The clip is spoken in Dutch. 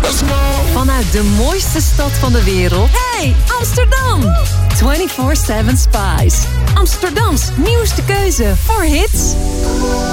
Vanuit de mooiste stad van de wereld. Hey, Amsterdam! 24/7 Spice. Amsterdams nieuwste keuze voor hits.